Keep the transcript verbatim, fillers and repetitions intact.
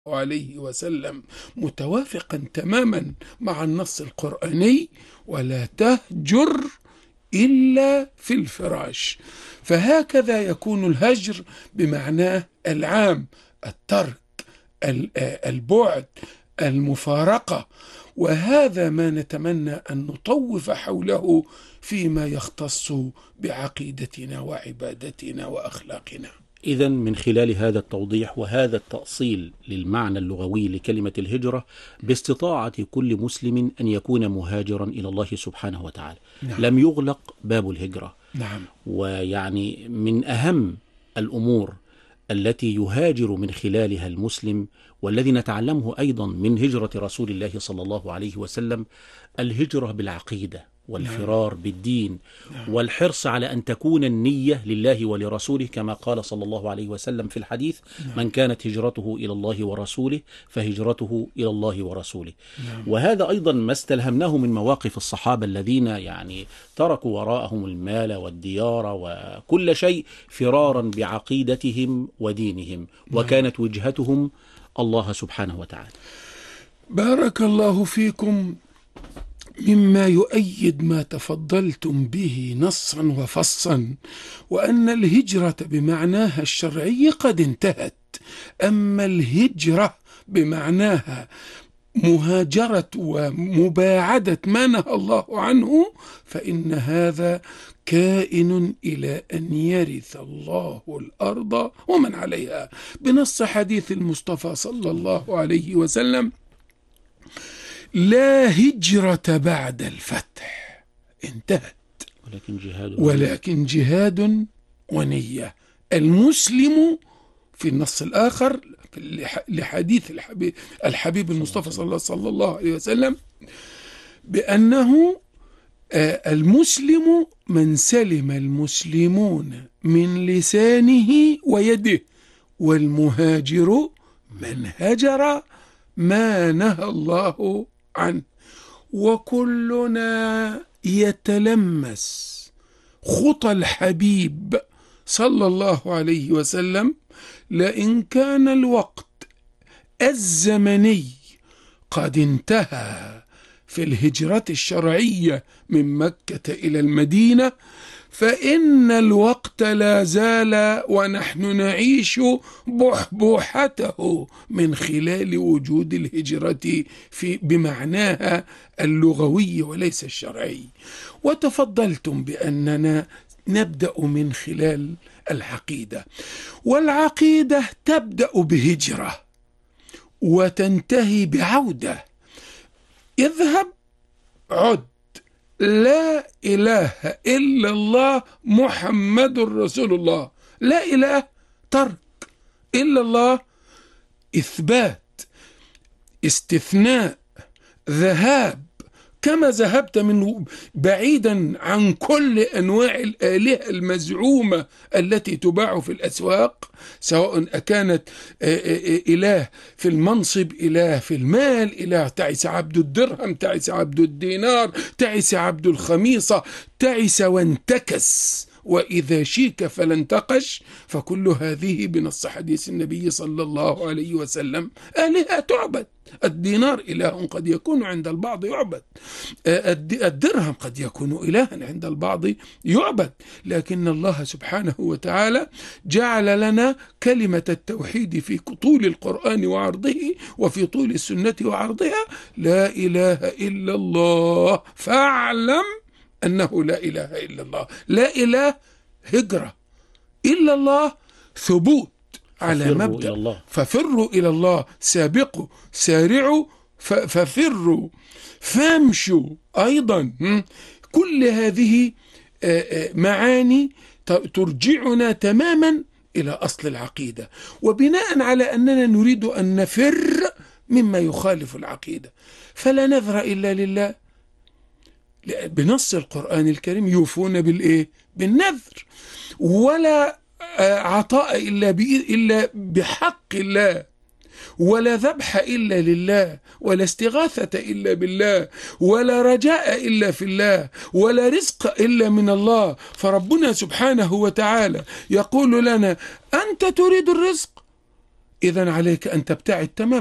عليه وسلم متوافقا تماما مع النص القرآني: ولا تهجر إلا في الفراش. فهكذا يكون الهجر بمعناه العام: الترك، البعد، المفارقة. وهذا ما نتمنى أن نطوف حوله فيما يختص بعقيدتنا وعبادتنا وأخلاقنا. إذن من خلال هذا التوضيح وهذا التأصيل للمعنى اللغوي لكلمة الهجرة، باستطاعة كل مسلم أن يكون مهاجرا إلى الله سبحانه وتعالى. نعم. لم يغلق باب الهجرة. نعم. ويعني من أهم الأمور التي يهاجر من خلالها المسلم، والذي نتعلمه أيضا من هجرة رسول الله صلى الله عليه وسلم، الهجرة بالعقيدة والفرار نعم. بالدين نعم. والحرص على أن تكون النية لله ولرسوله، كما قال صلى الله عليه وسلم في الحديث: نعم. من كانت هجرته إلى الله ورسوله فهجرته إلى الله ورسوله. نعم. وهذا أيضا ما استلهمناه من مواقف الصحابة الذين يعني تركوا وراءهم المال والديار وكل شيء فرارا بعقيدتهم ودينهم. نعم. وكانت وجهتهم الله سبحانه وتعالى. بارك الله فيكم. مما يؤيد ما تفضلتم به نصا وفصا، وأن الهجرة بمعناها الشرعي قد انتهت. أما الهجرة بمعناها مهاجرة ومباعدة ما نهى الله عنه، فإن هذا كائن إلى أن يرث الله الأرض ومن عليها، بنص حديث المصطفى صلى الله عليه وسلم: لا هجرة بعد الفتح. انتهت. ولكن جهاد ولكن جهاد ونية. المسلم في النص الآخر لحديث الحبيب, الحبيب المصطفى صلى الله عليه وسلم بأنه المسلم من سلم المسلمون من لسانه ويده، والمهاجر من هجر ما نهى الله عنه. وكلنا يتلمس خطى الحبيب صلى الله عليه وسلم، لئن كان الوقت الزمني قد انتهى في الهجرة الشرعية من مكة إلى المدينة، فإن الوقت لا زال ونحن نعيش بحبوحته من خلال وجود الهجرة في بمعناها اللغوي وليس الشرعي. وتفضلتم بأننا نبدأ من خلال العقيدة، والعقيدة تبدأ بهجرة وتنتهي بعودة. اذهب عد، لا إله إلا الله محمد رسول الله. لا إله ترك، إلا الله إثبات، استثناء، ذهاب. كما ذهبت من بعيدا عن كل أنواع الآلهة المزعومة التي تباع في الأسواق، سواء أكانت إله في المنصب، إله في المال، إله تعس عبد الدرهم، تعس عبد الدينار، تعس عبد الخميصة، تعس وانتكس، وإذا شيك فلا انتقش. فكل هذه بنص حديث النبي صلى الله عليه وسلم آلهة تعبد. الدينار إله قد يكون عند البعض يعبد، الدرهم قد يكون إلها عند البعض يعبد، لكن الله سبحانه وتعالى جعل لنا كلمة التوحيد في طول القرآن وعرضه وفي طول السنة وعرضها: لا إله إلا الله فاعلم أنه لا إله إلا الله. لا إله هجرة، إلا الله ثبوت على مبدأ إلى ففروا إلى الله، سابقوا، سارعوا، ففروا، فامشوا. أيضا كل هذه معاني ترجعنا تماما إلى أصل العقيدة، وبناء على أننا نريد أن نفر مما يخالف العقيدة فلا نذر إلا لله. بنص القرآن الكريم: يوفون بالإيه؟ بالنذر. ولا عطاء إلا إلا بحق الله، ولا ذبح إلا لله، ولا استغاثة إلا بالله، ولا رجاء إلا في الله، ولا رزق إلا من الله. فربنا سبحانه وتعالى يقول لنا: أنت تريد الرزق، إذن عليك أن تبتعد تماما